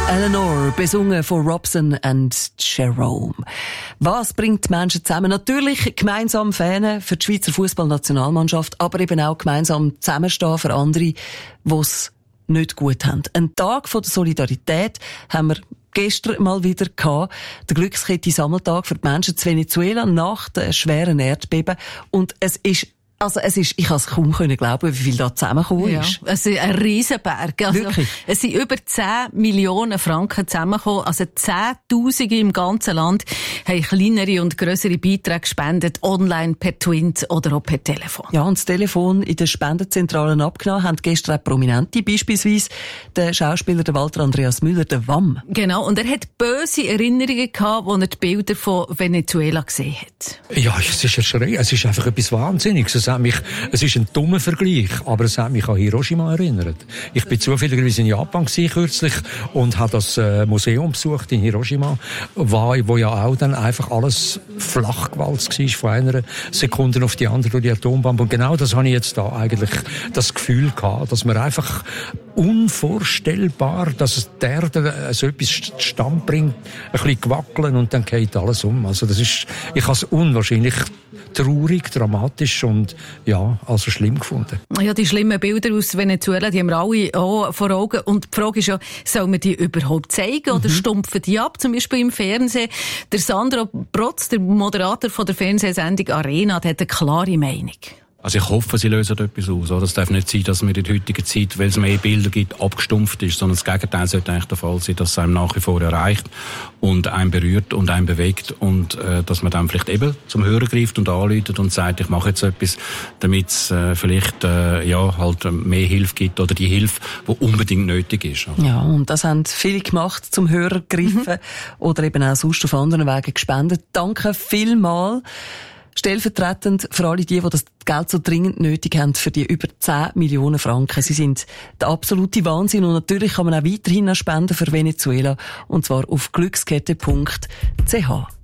Eleanor, besungen von Robson and Jerome. Was bringt die Menschen zusammen? Natürlich gemeinsam Fähnen für die Schweizer Fußballnationalmannschaft, aber eben auch gemeinsam zusammenstehen für andere, die es nicht gut haben. Ein Tag von der Solidarität haben wir gestern mal wieder gehabt. Der Glückskette-Sammeltag für die Menschen zu Venezuela nach den schweren Erdbeben. Und ich kann es kaum glauben, wie viel da zusammengekommen ist. Es ist ein Riesenberg. Es sind über 10 Millionen Franken zusammengekommen. Also 10'000 im ganzen Land haben kleinere und grössere Beiträge gespendet, online, per Twint oder auch per Telefon. Ja, und das Telefon in den Spendenzentralen abgenommen haben gestern auch Prominente, beispielsweise der Schauspieler der Walter Andreas Müller, der WAM. Genau, und er hat böse Erinnerungen gehabt, als er die Bilder von Venezuela gesehen hat. Ja, es ist erschreckend. Es ist einfach etwas Wahnsinniges. Es ist ein dummer Vergleich, aber es hat mich an Hiroshima erinnert. Ich bin zufälligerweise in Japan kürzlich und habe das Museum besucht in Hiroshima, wo ja auch dann einfach alles flach gewalzt war von einer Sekunde auf die andere durch die Atombombe. Und genau das habe ich jetzt da eigentlich das Gefühl gehabt, dass man einfach unvorstellbar, dass es der Erde so etwas zustande bringt, ein bisschen gewackeln und dann geht alles um. Also ich habe es unwahrscheinlich traurig, dramatisch und ja, also schlimm gefunden. Ja, die schlimmen Bilder aus Venezuela, die haben wir alle auch vor Augen. Und die Frage ist ja, soll man die überhaupt zeigen oder stumpfen die ab, zum Beispiel im Fernsehen? Der Sandro Protz, der Moderator von der Fernsehsendung Arena, der hat eine klare Meinung. Also ich hoffe, sie lösen etwas aus. Es darf nicht sein, dass man in der heutigen Zeit, weil es mehr Bilder gibt, abgestumpft ist, sondern das Gegenteil sollte eigentlich der Fall sein, dass es einem nach wie vor erreicht und einen berührt und einen bewegt und dass man dann vielleicht eben zum Hörer greift und anruft und sagt, ich mache jetzt etwas, damit es vielleicht halt mehr Hilfe gibt oder die Hilfe, die unbedingt nötig ist. Ja, und das haben viele gemacht, zum Hörer greifen oder eben auch sonst auf anderen Wegen gespendet. Danke vielmals. Stellvertretend für alle die das Geld so dringend nötig haben für die über 10 Millionen Franken. Sie sind der absolute Wahnsinn und natürlich kann man auch weiterhin spenden für Venezuela und zwar auf glückskette.ch.